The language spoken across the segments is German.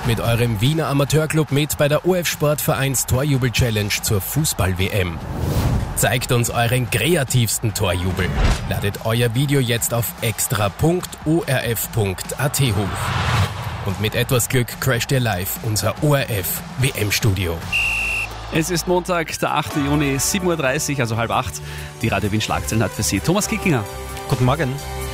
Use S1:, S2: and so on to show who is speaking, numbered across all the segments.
S1: mit eurem Wiener Amateurclub mit bei der OF Sportvereins Torjubel-Challenge zur Fußball-WM. Zeigt uns euren kreativsten Torjubel. Ladet euer Video jetzt auf extra.orf.at hoch. Und mit etwas Glück crasht ihr live unser ORF-WM-Studio.
S2: Es ist Montag, der 8. Juni, 7.30 Uhr, also 7:30. Die Radio Wien Schlagzeilen hat für Sie Thomas Kickinger.
S3: Guten Morgen.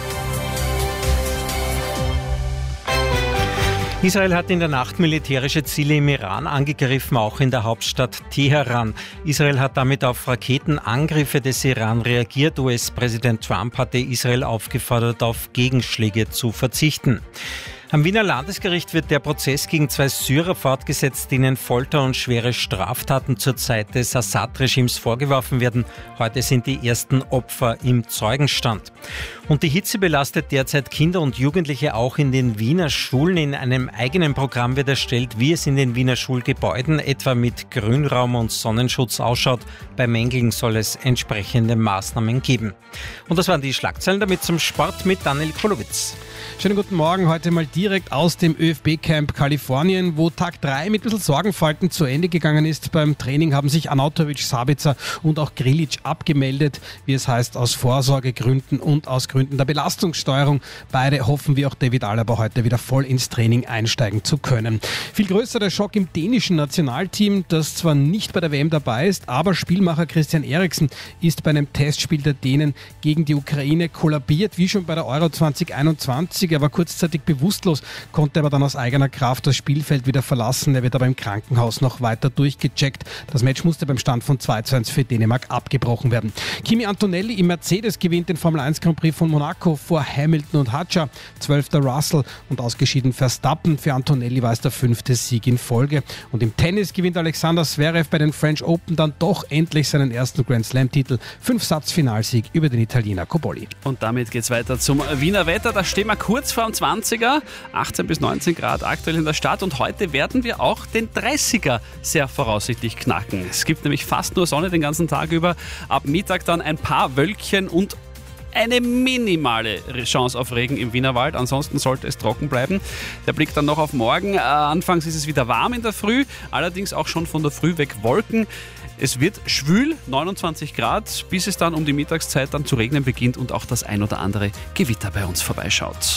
S3: Israel hat in der Nacht militärische Ziele im Iran angegriffen, auch in der Hauptstadt Teheran. Israel hat damit auf Raketenangriffe des Iran reagiert. US-Präsident Trump hatte Israel aufgefordert, auf Gegenschläge zu verzichten. Am Wiener Landesgericht wird der Prozess gegen 2 Syrer fortgesetzt, denen Folter und schwere Straftaten zur Zeit des Assad-Regimes vorgeworfen werden. Heute sind die ersten Opfer im Zeugenstand. Und die Hitze belastet derzeit Kinder und Jugendliche auch in den Wiener Schulen. In einem eigenen Programm wird erstellt, wie es in den Wiener Schulgebäuden etwa mit Grünraum und Sonnenschutz ausschaut. Bei Mängeln soll es entsprechende Maßnahmen geben. Und das waren die Schlagzeilen, damit zum Sport mit Daniel Kolowitz.
S4: Schönen guten Morgen, heute mal direkt aus dem ÖFB-Camp Kalifornien, wo Tag 3 mit ein bisschen Sorgenfalten zu Ende gegangen ist. Beim Training haben sich Arnautovic, Sabitzer und auch Grilic abgemeldet, wie es heißt, aus Vorsorgegründen und aus Gründen der Belastungssteuerung. Beide hoffen wie auch David Alaba heute wieder voll ins Training einsteigen zu können. Viel größer der Schock im dänischen Nationalteam, das zwar nicht bei der WM dabei ist, aber Spielmacher Christian Eriksen ist bei einem Testspiel der Dänen gegen die Ukraine kollabiert, wie schon bei der Euro 2021. Er war kurzzeitig bewusstlos, konnte aber dann aus eigener Kraft das Spielfeld wieder verlassen. Er wird aber im Krankenhaus noch weiter durchgecheckt. Das Match musste beim Stand von 2:1 für Dänemark abgebrochen werden. Kimi Antonelli im Mercedes gewinnt den Formel 1 Grand Prix von Monaco vor Hamilton und Hadjar. 12. Russell und ausgeschieden Verstappen. Für Antonelli war es der 5. Sieg in Folge. Und im Tennis gewinnt Alexander Zverev bei den French Open dann doch endlich seinen ersten Grand Slam-Titel. 5-Satz-Finalsieg über den Italiener Cobolli.
S2: Und damit geht's weiter zum Wiener Wetter. Da stehen wir kurz vor dem 20er, 18 bis 19 Grad aktuell in der Stadt, und heute werden wir auch den 30er sehr voraussichtlich knacken. Es gibt nämlich fast nur Sonne den ganzen Tag über, ab Mittag dann ein paar Wölkchen und eine minimale Chance auf Regen im Wienerwald, ansonsten sollte es trocken bleiben. Der Blick dann noch auf morgen. Anfangs ist es wieder warm in der Früh, allerdings auch schon von der Früh weg Wolken. Es wird schwül, 29 Grad, bis es dann um die Mittagszeit dann zu regnen beginnt und auch das ein oder andere Gewitter bei uns vorbeischaut.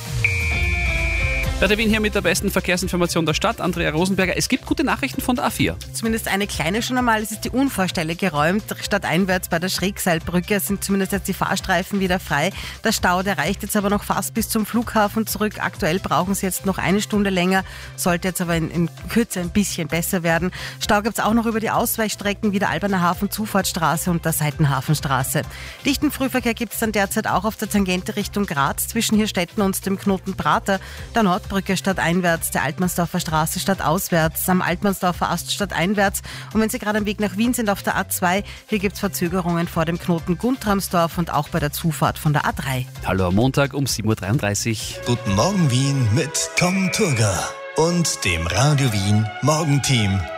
S2: Radio Wien hier mit der besten Verkehrsinformation der Stadt, Andrea Rosenberger. Es gibt gute Nachrichten von der A4.
S5: Zumindest eine kleine schon einmal. Es ist die Unfallstelle geräumt. Stadteinwärts bei der Schrägseilbrücke sind zumindest jetzt die Fahrstreifen wieder frei. Der Stau, der reicht jetzt aber noch fast bis zum Flughafen zurück. Aktuell brauchen sie jetzt noch eine Stunde länger, sollte jetzt aber in Kürze ein bisschen besser werden. Stau gibt es auch noch über die Ausweichstrecken wie der Alberner Hafen Zufahrtsstraße und der Seitenhafenstraße. Dichten Frühverkehr gibt es dann derzeit auch auf der Tangente Richtung Graz zwischen Hirstetten und dem Knoten Prater, der Nordbrücke stadteinwärts, der Altmannsdorfer Straße stadtauswärts, am Altmannsdorfer Ast stadteinwärts. Und wenn Sie gerade am Weg nach Wien sind auf der A2, hier gibt es Verzögerungen vor dem Knoten Guntramsdorf und auch bei der Zufahrt von der A3.
S2: Hallo am Montag um 7.33 Uhr.
S6: Guten Morgen Wien mit Tom Turger und dem Radio Wien Morgenteam.